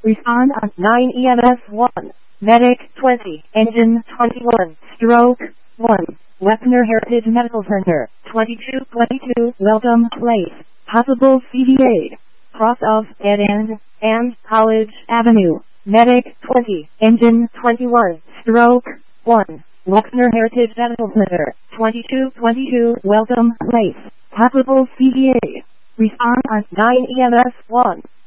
Respond on 9 EMS 1. Medic 20. Engine 21. Stroke 1. Wepner Heritage Medical Center 2222. Welcome Place. Possible CVA. Cross of Dead End and College Avenue. Medic 20. Engine 21. Stroke 1. Wepner Heritage Medical Center 2222. Welcome Place. Possible CVA. Respond on 9 EMS 1.